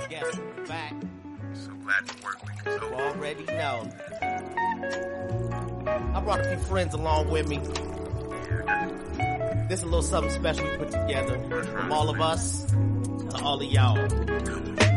Guess back. So glad the work week is You over. already know. I brought a few friends along with me. This is a little something special we put together from all of us to all of y'all.